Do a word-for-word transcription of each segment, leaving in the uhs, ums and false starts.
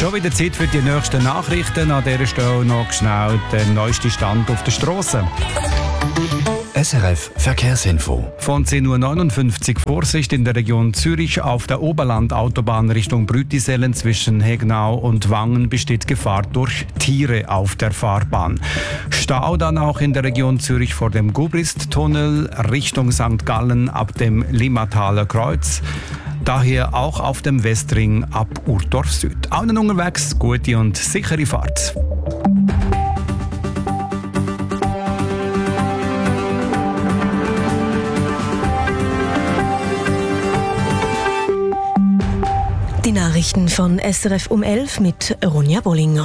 Schon wieder Zeit für die nächsten Nachrichten. An dieser Stelle noch schnell der neueste Stand auf der Straße. S R F Verkehrsinfo. Von zehn Uhr neunundfünfzig Vorsicht in der Region Zürich auf der Oberland-Autobahn Richtung Brütisellen zwischen Hegnau und Wangen besteht Gefahr durch Tiere auf der Fahrbahn. Stau dann auch in der Region Zürich vor dem Gubrist-Tunnel Richtung Sankt Gallen ab dem Limmataler Kreuz. Daher auch auf dem Westring ab Urdorf Süd. Allen unterwegs gute und sichere Fahrt. Die Nachrichten von S R F um elf mit Ronja Bollinger.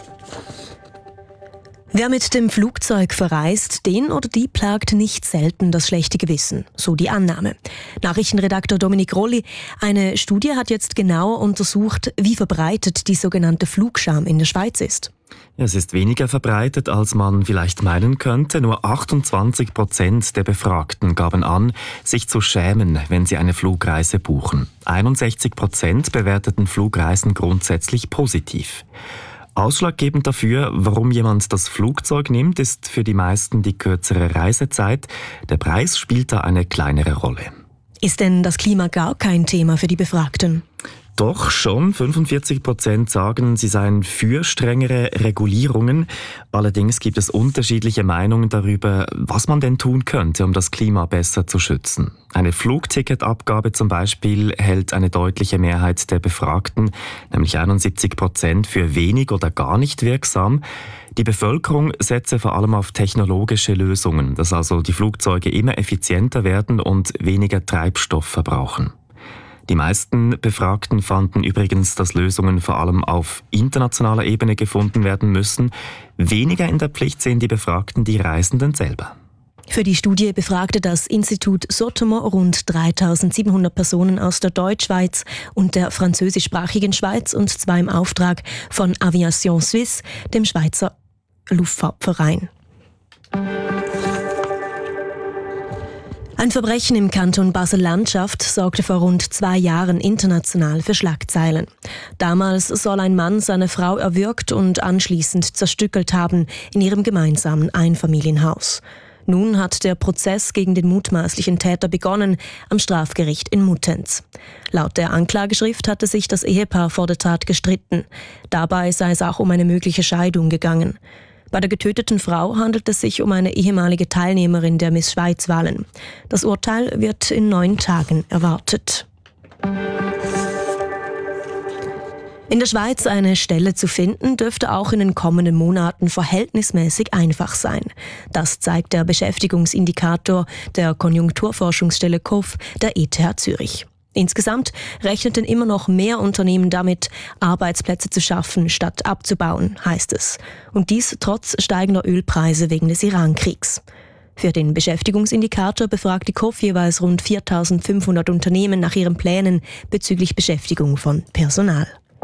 Wer mit dem Flugzeug verreist, den oder die plagt nicht selten das schlechte Gewissen, so die Annahme. Nachrichtenredakteur Dominik Rolli, eine Studie hat jetzt genauer untersucht, wie verbreitet die sogenannte Flugscham in der Schweiz ist. Es ist weniger verbreitet, als man vielleicht meinen könnte. Nur achtundzwanzig Prozent der Befragten gaben an, sich zu schämen, wenn sie eine Flugreise buchen. einundsechzig Prozent bewerteten Flugreisen grundsätzlich positiv. Ausschlaggebend dafür, warum jemand das Flugzeug nimmt, ist für die meisten die kürzere Reisezeit. Der Preis spielt da eine kleinere Rolle. Ist denn das Klima gar kein Thema für die Befragten? Doch schon. fünfundvierzig Prozent sagen, sie seien für strengere Regulierungen. Allerdings gibt es unterschiedliche Meinungen darüber, was man denn tun könnte, um das Klima besser zu schützen. Eine Flugticketabgabe zum Beispiel hält eine deutliche Mehrheit der Befragten, nämlich einundsiebzig Prozent, für wenig oder gar nicht wirksam. Die Bevölkerung setze vor allem auf technologische Lösungen, dass also die Flugzeuge immer effizienter werden und weniger Treibstoff verbrauchen. Die meisten Befragten fanden übrigens, dass Lösungen vor allem auf internationaler Ebene gefunden werden müssen. Weniger in der Pflicht sehen die Befragten die Reisenden selber. Für die Studie befragte das Institut Sotomo rund dreitausendsiebenhundert Personen aus der Deutschschweiz und der französischsprachigen Schweiz, und zwar im Auftrag von Aviation Suisse, dem Schweizer Luftfahrtverein. Ein Verbrechen im Kanton Basel-Landschaft sorgte vor rund zwei Jahren international für Schlagzeilen. Damals soll ein Mann seine Frau erwürgt und anschließend zerstückelt haben in ihrem gemeinsamen Einfamilienhaus. Nun hat der Prozess gegen den mutmaßlichen Täter begonnen am Strafgericht in Muttenz. Laut der Anklageschrift hatte sich das Ehepaar vor der Tat gestritten. Dabei sei es auch um eine mögliche Scheidung gegangen. Bei der getöteten Frau handelt es sich um eine ehemalige Teilnehmerin der Miss Schweiz-Wahlen. Das Urteil wird in neun Tagen erwartet. In der Schweiz eine Stelle zu finden, dürfte auch in den kommenden Monaten verhältnismäßig einfach sein. Das zeigt der Beschäftigungsindikator der Konjunkturforschungsstelle K O F der E T H Zürich. Insgesamt rechneten immer noch mehr Unternehmen damit, Arbeitsplätze zu schaffen, statt abzubauen, heißt es. Und dies trotz steigender Ölpreise wegen des Irankriegs. Für den Beschäftigungsindikator befragt die K O F jeweils rund viertausendfünfhundert Unternehmen nach ihren Plänen bezüglich Beschäftigung von Personal.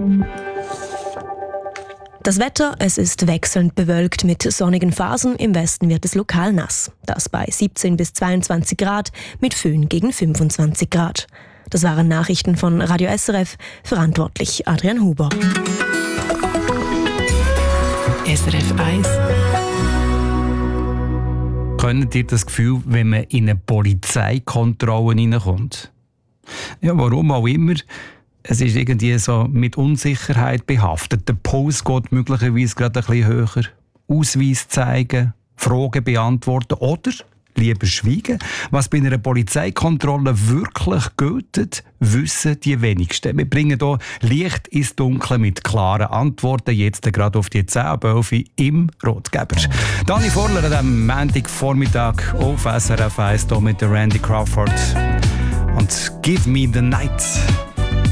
Das Wetter, es ist wechselnd bewölkt mit sonnigen Phasen, im Westen wird es lokal nass. Das bei siebzehn bis zweiundzwanzig Grad, mit Föhn gegen fünfundzwanzig Grad. Das waren Nachrichten von Radio S R F, verantwortlich Adrian Huber. S R F eins. Kennt ihr das Gefühl, wenn man in eine Polizeikontrolle hineinkommt? Ja, warum auch immer. Es ist irgendwie so mit Unsicherheit behaftet. Der Puls geht möglicherweise gerade ein bisschen höher. Ausweis zeigen, Fragen beantworten oder lieber schweigen. Was bei einer Polizeikontrolle wirklich gilt, wissen die wenigsten. Wir bringen hier Licht ins Dunkle mit klaren Antworten, jetzt gerade auf die zehn ab elf im Rotgeber. Dani Vorler an diesem Montagvormittag auf S R F eins hier mit Randy Crawford und «Give me the night».